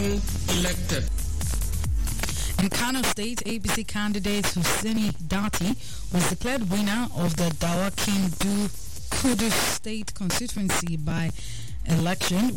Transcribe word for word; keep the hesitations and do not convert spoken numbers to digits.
all elected. In Kano State, A P C candidate Hussaini Dati was declared winner of the Dawakin Du Kudu State constituency by election